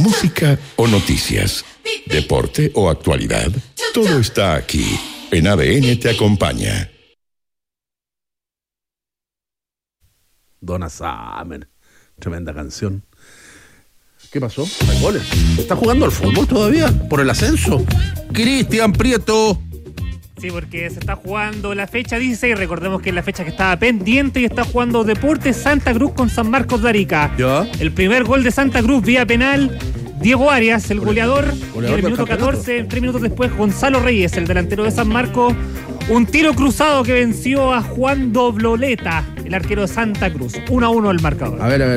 Música o noticias, deporte o actualidad, todo está aquí. En ADN te acompaña. Donna Summer, tremenda canción. ¿Qué pasó? ¿Hay goles? ¿Está jugando al fútbol todavía? ¿Por el ascenso? Cristian Prieto. Sí, porque se está jugando la fecha 16. Recordemos que es la fecha que estaba pendiente y está jugando Deportes Santa Cruz con San Marcos de Arica. ¿Ya? El primer gol de Santa Cruz vía penal, Diego Arias, el goleador. Y en el minuto 14, 3 minutos después, Gonzalo Reyes, el delantero de San Marcos. Un tiro cruzado que venció a Juan Dobloleta, el arquero de Santa Cruz. 1-1 el marcador. A ver. ¿A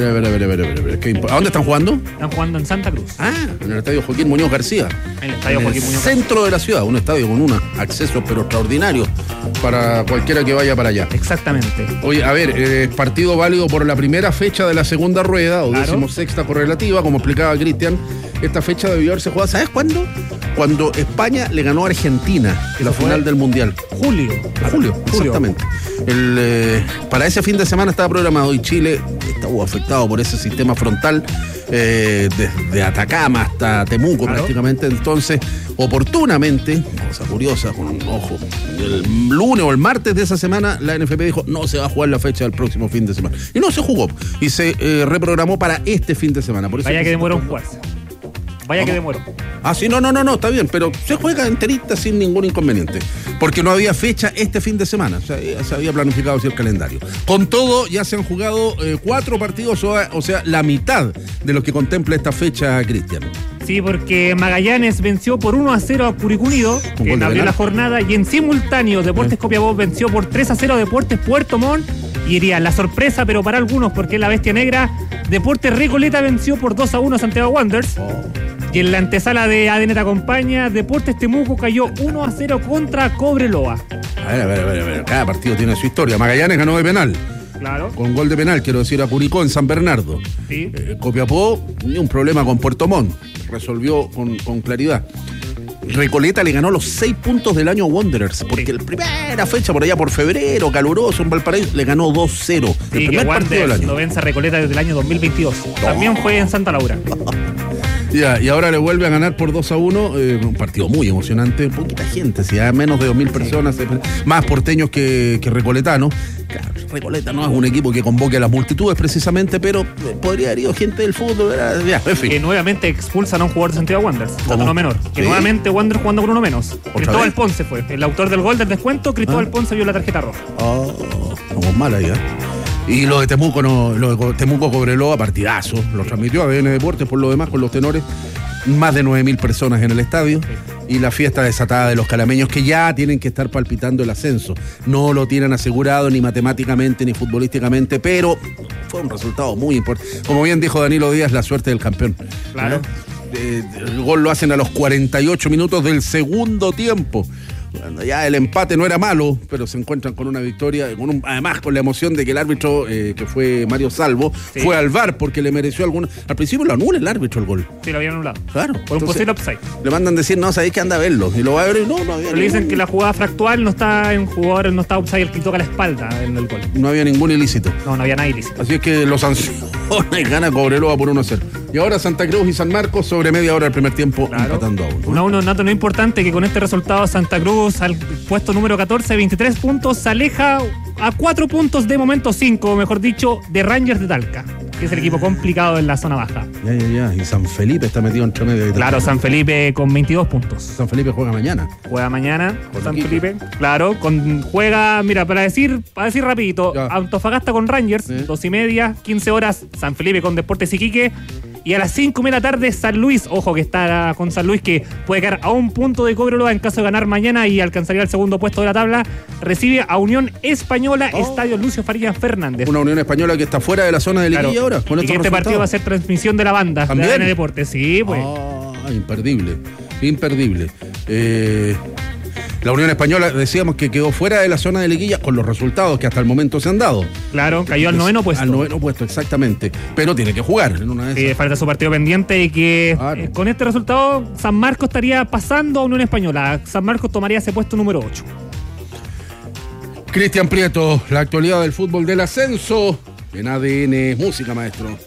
dónde están jugando? Están jugando en Santa Cruz. En el estadio Joaquín Muñoz García. En el estadio Joaquín Muñoz García. Centro de la ciudad, un estadio con un acceso pero extraordinario para cualquiera que vaya para allá. Exactamente. Oye, a ver, partido válido por la primera fecha de la segunda rueda, o 16ª correlativa, como explicaba Cristian. Esta fecha debió haberse jugado, ¿sabes cuándo? Cuando España le ganó a Argentina en la final del Mundial. Julio, exactamente. Para ese fin de semana estaba programado y Chile estuvo afectado por ese sistema frontal desde Atacama hasta Temuco, prácticamente. Entonces, oportunamente, cosa curiosa, con un ojo, el lunes o el martes de esa semana, la NFP dijo, no se va a jugar la fecha del próximo fin de semana. Y no se jugó, y se reprogramó para este fin de semana. Por eso vaya que demoró en jugarse. Vaya que demoró. Sí, no, está bien, pero se juega enterita sin ningún inconveniente, porque no había fecha este fin de semana, o sea, ya se había planificado así el calendario. Con todo, ya se han jugado 4 partidos, o sea, la mitad de lo que contempla esta fecha, Cristian. Sí, porque Magallanes venció por 1-0 a Curicó Unido, que abrió la jornada, y en simultáneo Deportes Copiapó venció por 3-0 a Deportes Puerto Montt, y iría la sorpresa, pero para algunos, porque es la bestia negra, Deportes Recoleta venció por 2-1 a Santiago Wanderers. Y en la antesala de ADN te acompaña, Deportes Temuco cayó 1-0 contra Cobreloa. A ver, cada partido tiene su historia. Magallanes ganó de penal. Claro. Con gol de penal, quiero decir, a Curicó en San Bernardo. Sí. Copiapó, ni un problema con Puerto Montt. Resolvió con claridad. Recoleta le ganó los 6 puntos del año a Wanderers, porque la primera fecha, por allá por febrero, caluroso en Valparaíso, le ganó 2-0. El primer partido del año. No vence a Recoleta desde el año 2022. También fue en Santa Laura. Ya, y ahora le vuelve a ganar por 2-1, un partido muy emocionante, poquita gente, si hay menos de 2.000 personas, más porteños que recoletanos. Claro, Recoleta no es un equipo que convoque a las multitudes precisamente, pero podría haber ido gente del fútbol, ya, en fin. Que nuevamente expulsan a un jugador de Santiago Wanderers, uno menor. Que nuevamente Wanderers jugando con uno menos. Cristóbal Ponce fue el autor del gol del descuento. Cristóbal Ponce vio la tarjeta roja. Estamos mal ahí, Y lo de Temuco, Temuco Cobreloa, partidazo. Lo transmitió ADN Deportes, por lo demás, con los tenores. Más de 9.000 personas en el estadio. Y la fiesta desatada de los calameños, que ya tienen que estar palpitando el ascenso. No lo tienen asegurado ni matemáticamente ni futbolísticamente, pero fue un resultado muy importante. Como bien dijo Danilo Díaz, la suerte del campeón. Claro. El gol lo hacen a los 48 minutos del segundo tiempo. Bueno, ya el empate no era malo, pero se encuentran con una victoria, además con la emoción de que el árbitro, que fue Mario Salvo, fue al VAR porque le mereció alguna. Al principio lo anula el árbitro el gol. Sí, lo habían anulado. Claro. Por un posible offside. Le mandan decir, no, sabéis que anda a verlo. Y lo va a ver y no había. Pero le dicen que la jugada fractual no está en jugador, no está offside, el que toca la espalda en el gol. No había ningún ilícito. No había nada ilícito. Así es que lo sanciona y gana Cobreloa por 1-0. Y ahora Santa Cruz y San Marcos sobre media hora del primer tiempo, empatando a 1. 1-1, Nato, no importante que con este resultado Santa Cruz al puesto número 14, 23 puntos, se aleja a 4 puntos de momento 5, mejor dicho, de Rangers de Talca, que es el equipo complicado en la zona baja. Ya. Y San Felipe está metido entre medio. Claro, San Felipe con 22 puntos. San Felipe juega mañana. San Felipe. Claro, juega, mira, para decir rapidito, Antofagasta con Rangers, 2:30, 15 horas, San Felipe con Deportes Iquique. Y a las 5 de la tarde, San Luis, ojo que está con San Luis, que puede quedar a 1 punto de Cobreloa en caso de ganar mañana y alcanzaría el segundo puesto de la tabla, recibe a Unión Española, Estadio Lucio Farías Fernández. Una Unión Española que está fuera de la zona de liguilla ahora. Y que este partido va a ser transmisión de la banda, ¿también? De ADN Deportes, sí, pues. Imperdible. La Unión Española, decíamos que quedó fuera de la zona de liguilla con los resultados que hasta el momento se han dado. Claro, cayó al 9º puesto. Al 9º puesto, exactamente. Pero tiene que jugar en una de esas. Sí, falta su partido pendiente y que con este resultado San Marcos estaría pasando a Unión Española. San Marcos tomaría ese puesto número 8. Cristian Prieto, la actualidad del fútbol del ascenso en ADN Música, maestro.